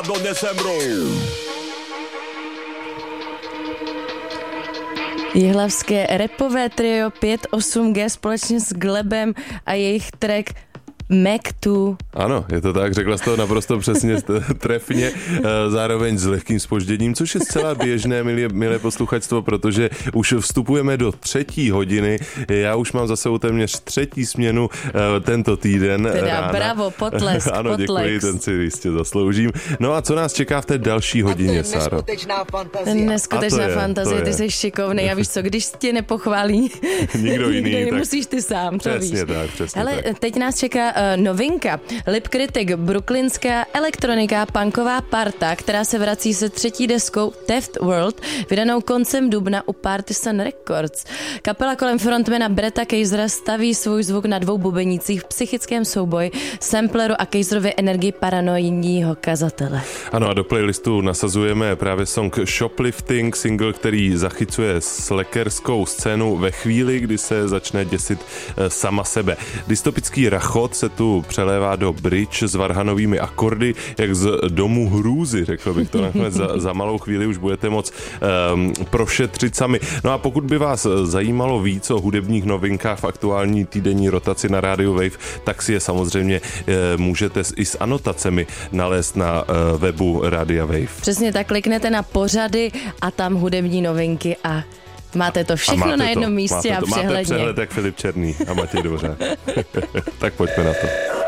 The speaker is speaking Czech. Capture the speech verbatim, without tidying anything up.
Jihlavské rapové trio pět osm G společně s Glebem a jejich track Mac dva. Ano, je to tak, řekla jsi to naprosto přesně trefně, zároveň s lehkým zpožděním, což je zcela běžné, milé, milé posluchačstvo, protože už vstupujeme do třetí hodiny, já už mám za sebou téměř třetí směnu tento týden. Teda rána. Bravo, potlesk, Ano, potlesk. děkuji, ten si jistě zasloužím. No a co nás čeká v té další hodině, Sáro? Neskutečná fantazie. Neskutečná je, fantazie, ty jsi šikovnej a víš co, když tě nepochválí nikdo jiný, tak musíš ty sám, to přesně víš. Tak, přesně Hele, tak. teď nás čeká uh, novinka. Lip Critic, brooklynská elektronika, punková parta, která se vrací se třetí deskou Theft World, vydanou koncem dubna u Partisan Records. Kapela kolem frontmana Bretta Keisera staví svůj zvuk na dvou bubenících v psychickém souboji, sampleru a Keiserově energii paranoidního kazatele. Ano a do playlistu nasazujeme právě song Shoplifting, single, který zachycuje slackerskou scénu ve chvíli, kdy se začne děsit sama sebe. Dystopický rachot se tu přelévá do bridge s varhanovými akordy, jak z domu hrůzy, řekl bych to nakonec. Za, za malou chvíli už budete moc um, prošetřit sami. No a pokud by vás zajímalo víc o hudebních novinkách v aktuální týdenní rotaci na Radio Wave, tak si je samozřejmě uh, můžete i s anotacemi nalézt na uh, webu Radia Wave. Přesně tak, kliknete na pořady a tam hudební novinky a máte to všechno na jednom to, místě máte a to, přehledně. Máte přehled jak Filip Černý a Matěj Dvořák. Tak pojďme na to.